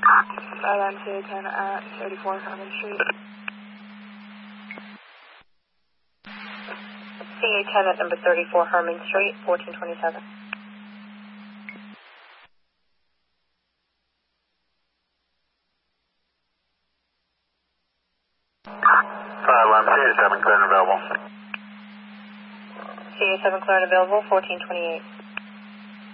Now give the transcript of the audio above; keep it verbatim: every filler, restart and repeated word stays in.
Alarm C A ten at thirty-four Herman Street. C A ten at number thirty-four Herman Street, fourteen twenty-seven. Alarm C A seven cleared and available. C A seven cleared and available, fourteen twenty-eight.